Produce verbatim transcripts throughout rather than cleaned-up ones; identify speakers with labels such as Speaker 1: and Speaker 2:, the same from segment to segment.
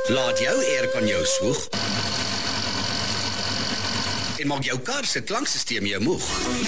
Speaker 1: Laat jou aircon jou swoeg en maak jou kar se klanksysteem jou moeg.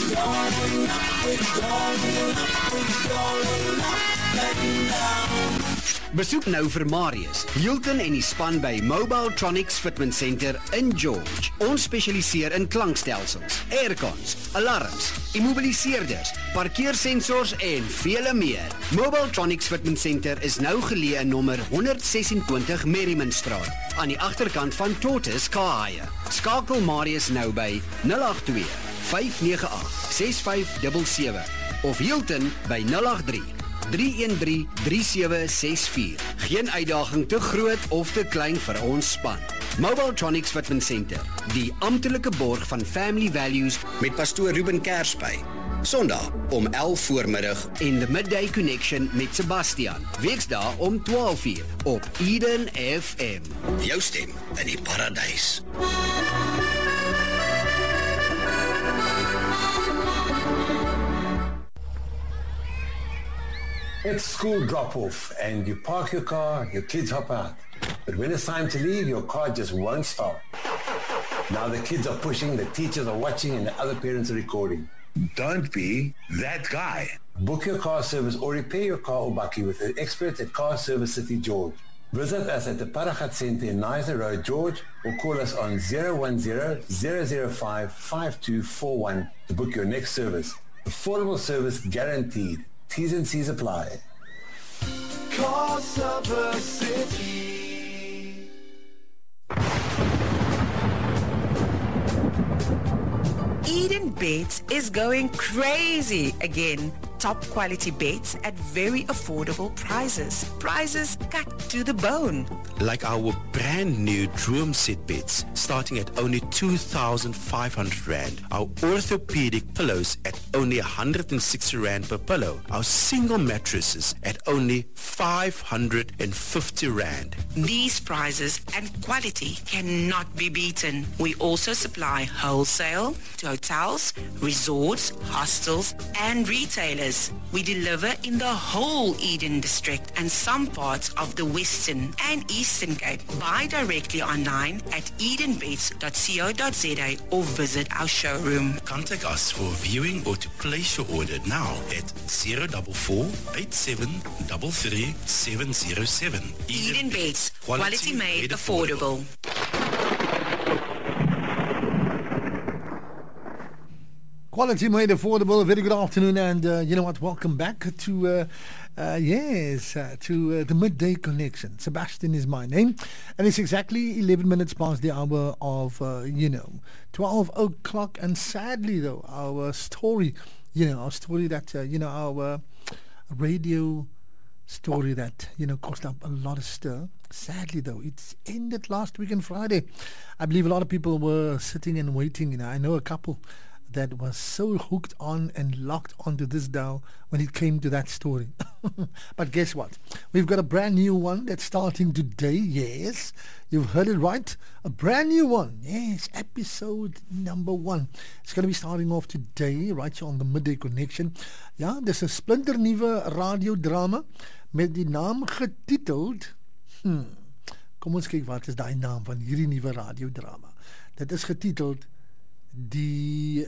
Speaker 1: Besoek nou vir Marius, Hilton en die span by Mobile Tronics Fitment Center in George. Ons spesialiseer in klankstelsels, aircons, alarms, immobiliseerders, parkeersensors en vele meer. Mobile Tronics Fitment Center is nou geleë in nommer honderd sesentwintig Merrimanstraat, aan die agterkant van Tortoise Car. Skakel Marius nou by nul agt twee, vyf nege agt, ses vyf sewe sewe of Hilton by nul agt drie, drie een drie, drie sewe ses vier. Geen uitdaging te groot of te klein vir ons span. Mobile Tronics Fitment Center, die amptelike borg van Family Values met pastoor Ruben Kersby. Sondag om elf voormiddag en The Midday Connection met Sebastian. Weksdae om twaalf uur op Eden F M. Jou stem in die paradys.
Speaker 2: It's school drop-off and you park your car, your kids hop out. But when it's time to leave, your car just won't start. Now the kids are pushing, the teachers are watching, and the other parents are recording.
Speaker 3: Don't be that guy.
Speaker 2: Book your car service or repair your car or bakkie with the experts at Car Service City George. Visit us at the Paragat Centre in Nizer Road, George, or call us on zero one zero, zero zero five, five two four one to book your next service. Affordable service guaranteed. T's and C's apply.
Speaker 4: Car Service City.
Speaker 5: Eden Beds is going crazy again. Top quality beds at very affordable prices. Prices cut to the bone.
Speaker 6: Like our brand new Droom set beds starting at only two thousand five hundred rand. Our orthopedic pillows at only one hundred sixty rand per pillow. Our single mattresses at only five hundred fifty rand.
Speaker 5: These prices and quality cannot be beaten. We also supply wholesale to hotels, resorts, hostels and retailers. We deliver in the whole Eden district and some parts of the Western and Eastern Cape. Buy directly online at edenbeds dot co dot za or visit our showroom.
Speaker 6: Contact us for viewing or to place your order now at zero four four, eight seven three three, seven zero seven.
Speaker 5: Eden, Eden Beds, quality, quality made, made affordable. affordable.
Speaker 7: Quality made affordable. Very good afternoon, and uh, you know what? Welcome back to uh, uh, yes uh, to uh, the Midday Connection. Sebastian is my name, and it's exactly eleven minutes past the hour of uh, you know twelve o'clock. And sadly, though, our story, you know, our story that uh, you know our radio story that you know caused up a lot of stir. Sadly, though, it's ended last week on Friday. I believe a lot of people were sitting and waiting. You know, I know a couple that was so hooked on and locked onto this dial when it came to that story. But guess what? We've got a brand new one that's starting today. Yes, you've heard it right. A brand new one. Yes, episode number one. It's going to be starting off today, right here on the Midday Connection. Ja, dis 'n splinternuwe radiodrama met die naam getiteld. Hmm. Kom ons kyk wat is daai naam van hierdie nuwe radiodrama. Dit is getiteld Die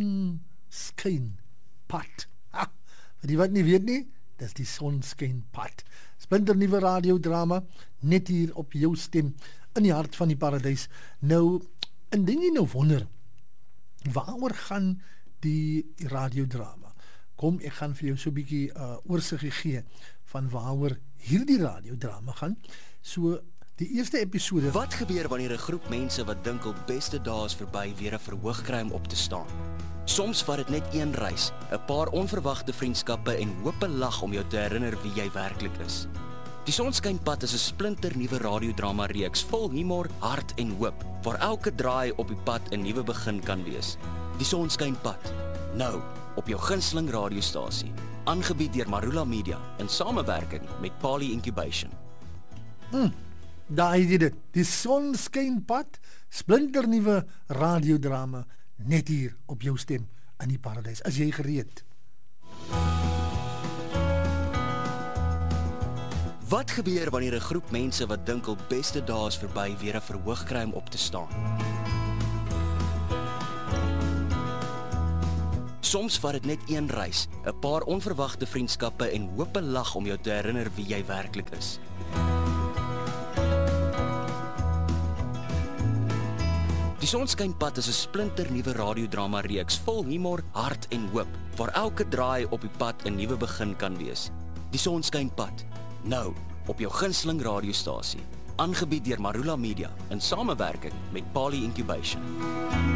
Speaker 7: Sonskynpad. Ha, vir die wat nie weet nie, dis die Sonskynpad. Splinternuwe radiodrama, net hier op jou stem, in die hart van die paradys. Nou, indien jy nou wonder, waaroor gaan die radiodrama? Kom, ek gaan vir jou so 'n bietjie uh, oorsiggie gee van waaroor hierdie radiodrama gaan. So, die eerste episode.
Speaker 8: Wat gebeur wanneer 'n groep mense wat dink hul beste dae is verby weer 'n verhoog kry om op te staan? Soms vat dit net een reis, 'n paar onverwagte vriendskappe en hoop 'n lag om jou te herinner wie jy werklik is. Die Sonskynpad is 'n splinternuwe radiodrama reeks vol humor, hart en hoop, waar elke draai op die pad 'n nuwe begin kan wees. Die Sonskynpad, nou op jou gunsteling radiostasie, aangebied deur Marula Media in samewerking met Pali Incubation.
Speaker 7: Hmm. Daar is dit, die Sonskynpad, splinternuwe radiodrama, net hier op jou stem in die paradys. As jy gereed?
Speaker 8: Wat gebeur wanneer 'n groep mense wat dink hul beste dae is verby weer 'n verhoog kry om op te staan? Soms vat dit net een reis, 'n paar onverwagte vriendskappe en hoop 'n lag om jou te herinner wie jy werklik is. Die Sonskynpad is 'n splinternuwe radiodrama reeks vol humor, hart en hoop, waar elke draai op die pad 'n nuwe begin kan wees. Die Sonskynpad, nou op jou gunsteling radiostasie, aangebied deur Marula Media in samewerking met Pali Incubation.